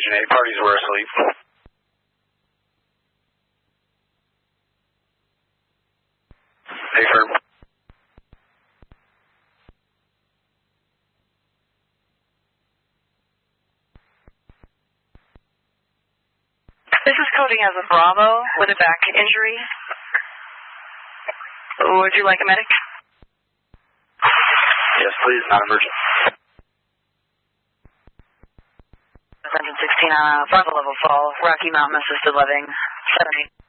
Engine 8, parties were asleep. Hey, firm. This is coding as a Bravo with a back injury. Would you like a medic? Yes, please, not emergent. Engine 16 on a Bravo level fall, Rocky Mountain Assisted Living, 70.